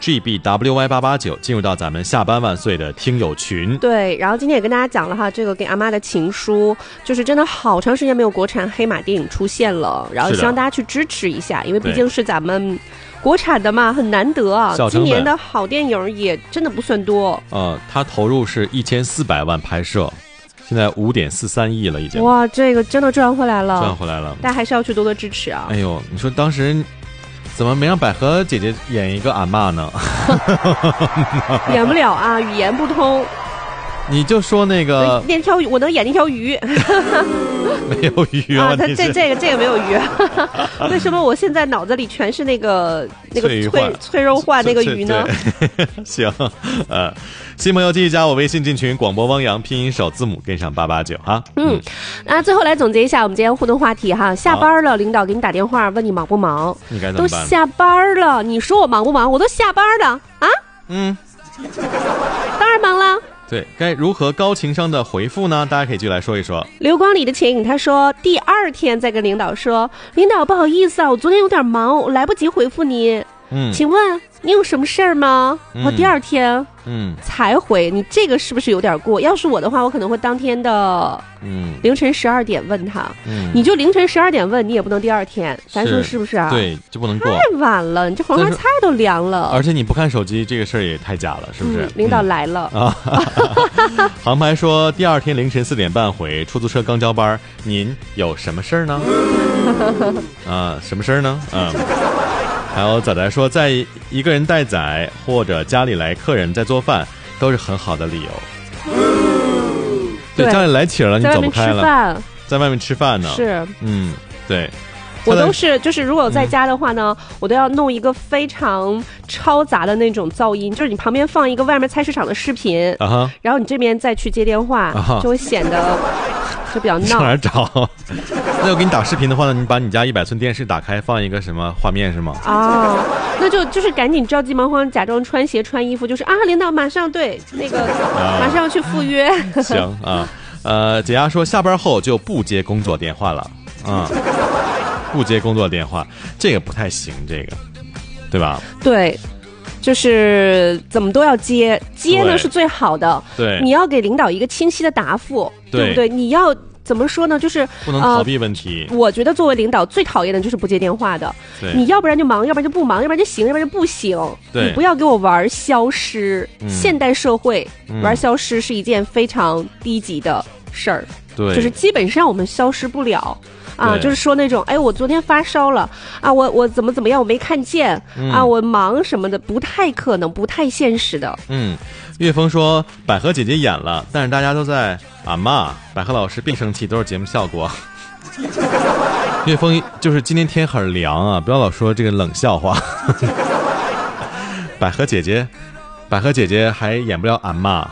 GBWY889，进入到咱们下班万岁的听友群。 对，然后今天也跟大家讲了哈，这个给阿妈的情书，就是真的好长时间没有国产黑马电影出现了，然后希望大家去支持一下，因为毕竟是咱们国产的嘛，很难得啊。今年的好电影也真的不算多。 他投入是1400万拍摄。现在5.43亿了已经。 哇，这个真的赚回来了，大家还是要去多多支持啊。 哎呦，你说当时怎么没让百合姐姐演一个俺妈呢？ 演不了啊，语言不通。 你就说那个那条鱼，我能演那条鱼。 没有鱼啊， 这个没有鱼。为什么我现在脑子里全是那个脆肉换那个鱼呢？ 行，新朋友继续加我微信进群，广播汪洋拼音首字母跟上889哈。 那最后来总结一下我们今天互动话题哈。下班了，领导给你打电话问你忙不忙， 你该怎么办？ 都下班了，你说我忙不忙？我都下班了啊。当然忙了。 对，该如何高情商的回复呢？大家可以继续来说一说。 流光里的钱影他说，第2天再跟领导说，领导不好意思啊，我昨天有点忙，我来不及回复你。请问你有什么事儿吗？我第2天才回你，这个是不是有点过？要是我的话，我可能会当天的凌晨12点问他。你就凌晨12点问，你也不能第2天，咱说是不是啊？ 对，就不能过。 太晚了，你这黄花菜都凉了。 而且你不看手机，这个事儿也太假了，是不是？ 领导来了啊！航拍说第2天凌晨4点半回，出租车刚交班，您有什么事儿呢？什么事儿呢？还有仔仔说，在一个人带崽或者家里来客人在做饭，都是很好的理由。对，家里来请了，你走不开了，在外面吃饭呢。 是， 对。 我都是，就是如果我在家的话呢，我都要弄一个非常嘈杂的那种噪音，就是你旁边放一个外面菜市场的视频，然后你这边再去接电话，就会显得就比较闹。 上哪儿找？那我给你打视频的话呢，你把你家100寸电视打开，放一个什么画面是吗？ 那就是赶紧着急忙慌，假装穿鞋穿衣服，就是领导马上对那个马上要去赴约。 行啊，解压说下班后就不接工作电话了不接工作电话，这个不太行，这个对吧？对。 就是怎么都要接呢是最好的。 对， 你要给领导一个清晰的答复，对不对？你要怎么说呢？就是不能逃避问题。 我觉得作为领导最讨厌的就是不接电话的。你要不然就忙，要不然就不忙，要不然就行，要不然就不行。你不要给我玩消失。现代社会玩消失是一件非常低级的事儿。 对， 就是基本上我们消失不了。就是说那种，我昨天发烧了啊，我怎么样，我没看见我忙什么的，不太可能，不太现实的。 岳峰说百合姐姐演了，但是大家都在妈，百合老师别生气，都是节目效果。岳峰就是今天天很凉啊，不要老说这个冷笑话。百合姐姐还演不了妈。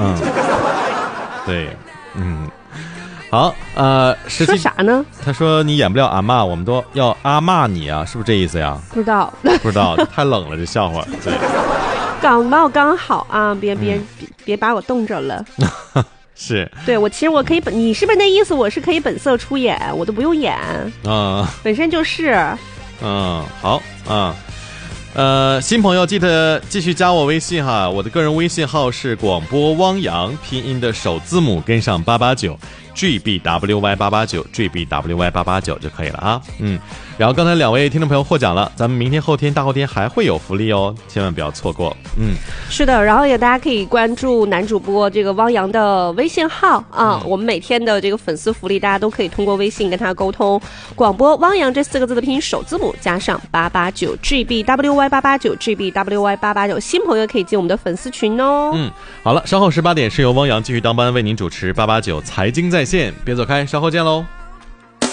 对，好， 说啥呢？ 他说你演不了妈，我们都要骂你啊，是不是这意思呀？ 不知道， 太冷了这笑话。对， 刚好啊，别把我冻着了。 是， 对我其实我可以你是不是那意思？我是可以本色出演，我都不用演本身就是。 好新朋友记得继续加我微信哈，我的个人微信号是广播汪洋，拼音的首字母跟上889。GBWY889 GBWY889 就可以了啊。然后刚才2位听众朋友获奖了，咱们明天后天大后天还会有福利哦，千万不要错过。 是的，然后也大家可以关注男主播这个汪洋的微信号我们每天的这个粉丝福利大家都可以通过微信跟他沟通，广播汪洋这4个字的拼音首字母加上889 GBWY889 GBWY889，新朋友可以进我们的粉丝群哦。 好了，稍后18点是由汪洋继续当班为您主持889财经在线，别走开，稍后见喽。